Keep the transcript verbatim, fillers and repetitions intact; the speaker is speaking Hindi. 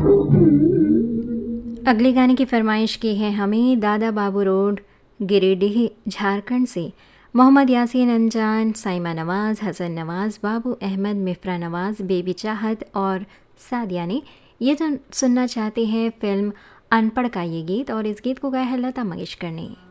अगले गाने की फरमाइश की है हमें दादा बाबू रोड गिरिडीह झारखंड से मोहम्मद यासीन अंजान, साइमा नवाज़, हसन नवाज़, बाबू अहमद, मिफ्रा नवाज़, बेबी चाहत और सादिया ने ये जो सुनना चाहते हैं फिल्म अनपढ़ का ये गीत, और इस गीत को गाया है लता मंगेशकर ने।